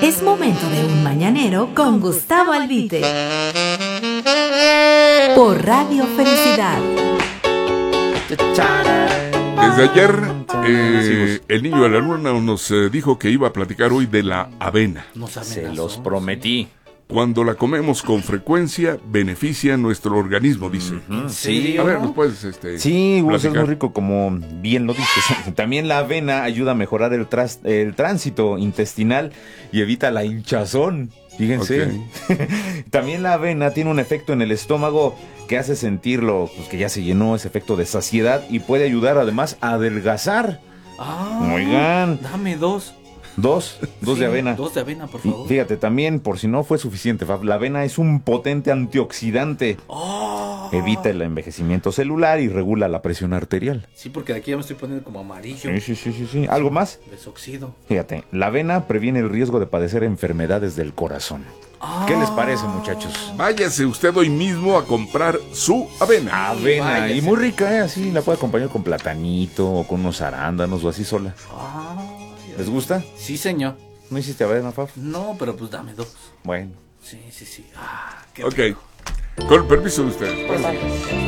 Es momento de un mañanero con Gustavo Albite. Por Radio Felicidad. Desde ayer, el niño de la luna nos dijo que iba a platicar hoy de la avena. Se los prometí. Cuando la comemos con frecuencia, beneficia nuestro organismo, dice. Sí, A ver, ¿nos puedes Sí, Gus, es platicar? muy rico, como bien lo dices. También la avena ayuda a mejorar el tránsito intestinal y evita la hinchazón. Fíjense. También la avena tiene un efecto en el estómago que hace sentirlo, pues que ya se llenó, ese efecto de saciedad, y puede ayudar además a adelgazar. Oigan. Dame dos. Dos de avena. 2 de avena, por Y favor. fíjate, también, por si no fue suficiente, Fab, la avena es un potente antioxidante. Evita el envejecimiento celular y regula la presión arterial. Sí, porque de aquí ya me estoy poniendo como amarillo. Sí. ¿Algo más? Desoxido. Fíjate, la avena previene el riesgo de padecer enfermedades del corazón. ¿Qué les parece, muchachos? Váyase usted hoy mismo a comprar su avena. Avena, váyase. y muy rica, así la puede acompañar con platanito o con unos arándanos o así sola. ¿Les gusta? Sí, señor. ¿No hiciste avena, Fab? No, pero pues dame dos. Bueno. Sí. Qué Ok, con el permiso de ustedes.